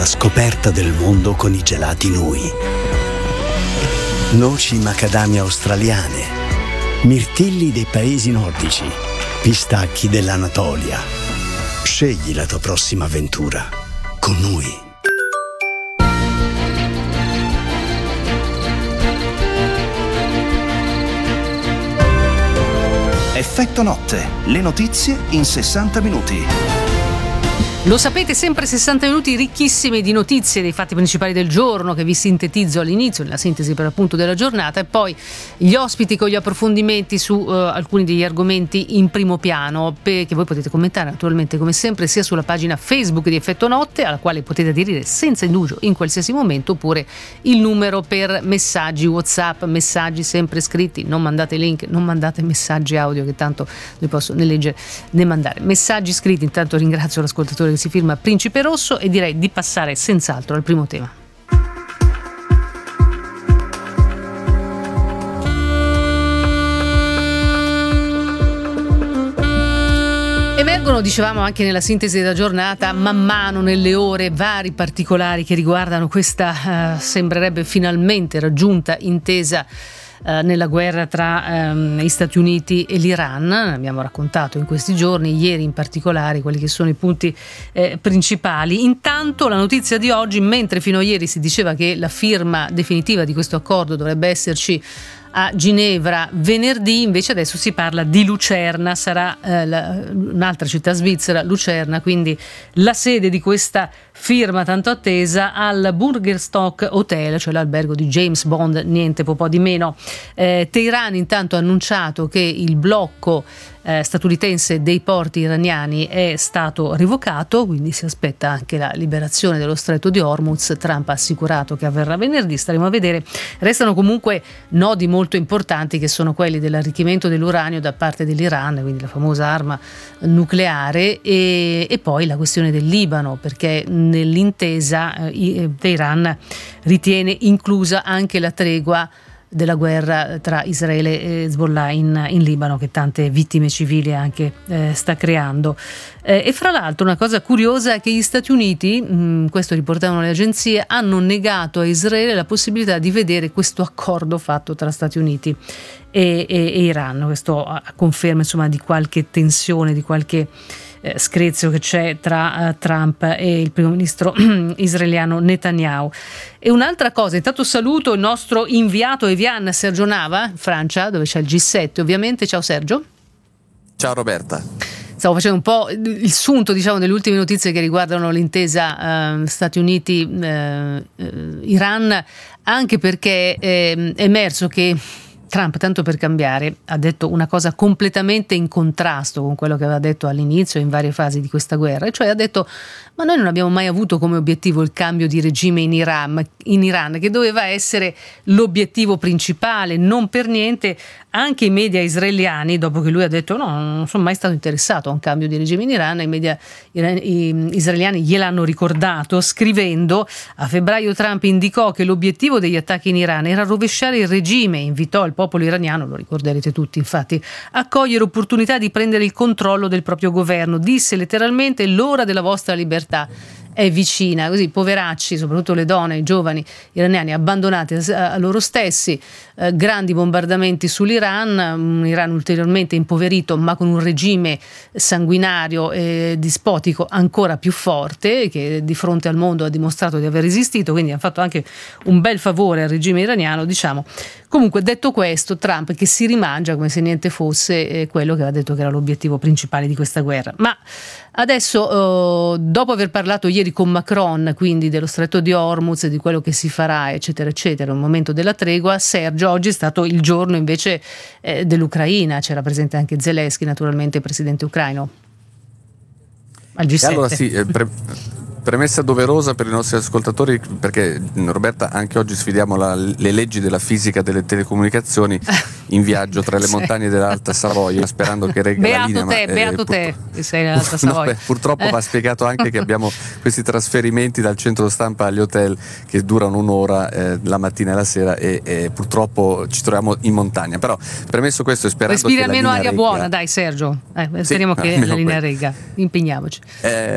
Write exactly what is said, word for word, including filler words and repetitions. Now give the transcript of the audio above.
alla scoperta del mondo con i gelati Nui. Noci macadamia australiane, mirtilli dei paesi nordici, pistacchi dell'Anatolia. Scegli la tua prossima avventura con Nui. Effetto notte, le notizie in sessanta minuti. Lo sapete, sempre sessanta minuti ricchissimi di notizie dei fatti principali del giorno che vi sintetizzo all'inizio, nella sintesi per appunto della giornata, e poi gli ospiti con gli approfondimenti su uh, alcuni degli argomenti in primo piano, pe- che voi potete commentare naturalmente come sempre sia sulla pagina Facebook di Effetto Notte, alla quale potete aderire senza indugio in qualsiasi momento, oppure il numero per messaggi WhatsApp, messaggi sempre scritti, non mandate link, non mandate messaggi audio che tanto ne posso né leggere né mandare. Messaggi scritti. Intanto ringrazio l'ascoltatore che si firma Principe Rosso e direi di passare senz'altro al primo tema. Emergono, dicevamo anche nella sintesi della giornata, man mano nelle ore vari particolari che riguardano questa, eh, sembrerebbe finalmente raggiunta intesa nella guerra tra ehm, gli Stati Uniti e l'Iran. Ne abbiamo raccontato in questi giorni, ieri in particolare, quelli che sono i punti eh, principali. Intanto la notizia di oggi, mentre fino a ieri si diceva che la firma definitiva di questo accordo dovrebbe esserci a Ginevra venerdì, invece adesso si parla di Lucerna, sarà eh, la, un'altra città svizzera, Lucerna, quindi la sede di questa firma tanto attesa, al Burgerstock Hotel, cioè l'albergo di James Bond, niente po' di meno. Eh, Teheran intanto ha annunciato che il blocco Eh, statunitense dei porti iraniani è stato revocato, quindi si aspetta anche la liberazione dello stretto di Hormuz. Trump ha assicurato che avverrà venerdì, staremo a vedere. Restano comunque nodi molto importanti, che sono quelli dell'arricchimento dell'uranio da parte dell'Iran, quindi la famosa arma nucleare, e, e poi la questione del Libano, perché nell'intesa eh, Teheran ritiene inclusa anche la tregua della guerra tra Israele e Hezbollah in, in Libano, che tante vittime civili anche eh, sta creando. Eh, e fra l'altro una cosa curiosa è che gli Stati Uniti, mh, questo riportavano le agenzie, hanno negato a Israele la possibilità di vedere questo accordo fatto tra Stati Uniti e, e, e Iran. Questo a conferma insomma di qualche tensione, di qualche Eh, screzio che c'è tra uh, Trump e il primo ministro israeliano Netanyahu. E un'altra cosa, intanto saluto il nostro inviato Evian Sergio Nava, in Francia, dove c'è il G sette ovviamente. Ciao Sergio. Ciao Roberta. Stavo facendo un po' il sunto, diciamo, delle ultime notizie che riguardano l'intesa eh, Stati Uniti-Iran, eh, anche perché eh, è emerso che Trump, tanto per cambiare, ha detto una cosa completamente in contrasto con quello che aveva detto all'inizio in varie fasi di questa guerra, e cioè ha detto: ma noi non abbiamo mai avuto come obiettivo il cambio di regime in Iran, in Iran, che doveva essere l'obiettivo principale. Non per niente anche i media israeliani, dopo che lui ha detto no, non sono mai stato interessato a un cambio di regime in Iran, i media israeliani gliel'hanno ricordato, scrivendo: a febbraio Trump indicò che l'obiettivo degli attacchi in Iran era rovesciare il regime, invitò il popolo iraniano, lo ricorderete tutti infatti, a cogliere opportunità di prendere il controllo del proprio governo. Disse letteralmente: l'ora della vostra libertà è vicina. Così poveracci, soprattutto le donne, i giovani iraniani abbandonati a, a loro stessi, eh, grandi bombardamenti sull'Iran, un Iran ulteriormente impoverito ma con un regime sanguinario e dispotico ancora più forte, che di fronte al mondo ha dimostrato di aver resistito, quindi ha fatto anche un bel favore al regime iraniano, diciamo. Comunque, detto questo, Trump che si rimangia come se niente fosse eh, quello che aveva detto che era l'obiettivo principale di questa guerra. Ma adesso, eh, dopo aver parlato ieri con Macron, quindi dello stretto di Hormuz e di quello che si farà, eccetera, eccetera, un momento della tregua, Sergio, oggi è stato il giorno invece eh, dell'Ucraina. C'era presente anche Zelensky, naturalmente, il presidente ucraino, al G sette. E allora sì, eh, pre- premessa doverosa per i nostri ascoltatori, perché Roberta, anche oggi sfidiamo la, le leggi della fisica delle telecomunicazioni in viaggio tra le sì. montagne dell'Alta Savoia, sperando che regga beato la linea. Te, ma, beato eh, te, che sei nell'Alta Savoia. No, beh, purtroppo eh. va spiegato anche che abbiamo questi trasferimenti dal centro stampa agli hotel che durano un'ora eh, la mattina e la sera, e, e purtroppo ci troviamo in montagna. Però premesso questo e sperando respira che la almeno linea aria regga, buona, dai Sergio, eh, sì, speriamo che la linea quello. regga, impegniamoci. Eh,